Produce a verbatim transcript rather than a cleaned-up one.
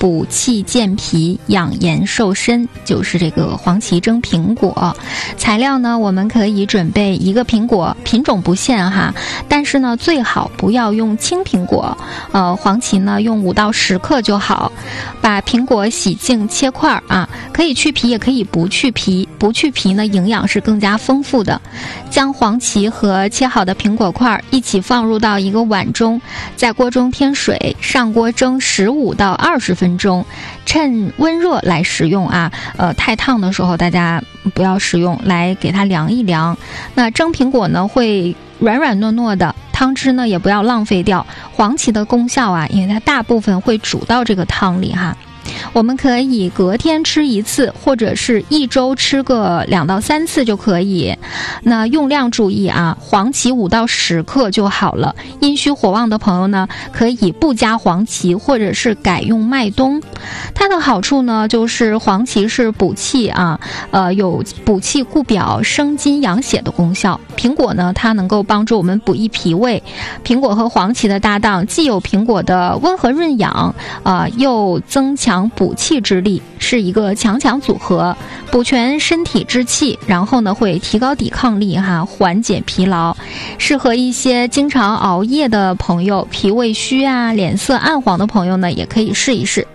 补气健脾、养颜瘦身，就是这个黄芪蒸苹果。材料呢，我们可以准备一个苹果，品种不限哈，但是呢，最好不要用青苹果。呃，黄芪呢，用五到十克就好。把苹果洗净切块啊，可以去皮，也可以不去皮。不去皮呢，营养是更加丰富的。将黄芪和切好的苹果块一起放入到一个碗中，在锅中添水，上锅蒸十五到二十分钟，趁温热来食用啊。呃，太烫的时候大家不要食用，来给它凉一凉。那蒸苹果呢，会软软糯糯的，汤汁呢也不要浪费掉。黄芪的功效啊，因为它大部分会煮到这个汤里哈。我们可以隔天吃一次，或者是一周吃个两到三次就可以。那用量注意啊，黄芪五到十克就好了。阴虚火旺的朋友呢，可以不加黄芪，或者是改用麦冬。它的好处呢，就是黄芪是补气啊，呃，有补气固表、生津养血的功效。苹果呢，它能够帮助我们补益脾胃。苹果和黄芪的搭档，既有苹果的温和润养，啊、呃，又增强补气之力，是一个强强组合，补全身体之气，然后呢会提高抵抗力哈，缓解疲劳，适合一些经常熬夜的朋友，脾胃虚啊、脸色暗黄的朋友呢，也可以试一试。